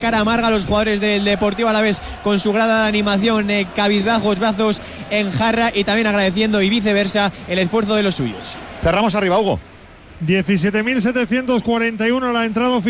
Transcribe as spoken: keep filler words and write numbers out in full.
cara amarga a los jugadores del Deportivo Alavés con su grada de animación, eh, cabizbajos, brazos en jarra, y también agradeciendo y viceversa el esfuerzo de los suyos. Cerramos arriba, Hugo. diecisiete mil setecientos cuarenta y uno la entrada oficial.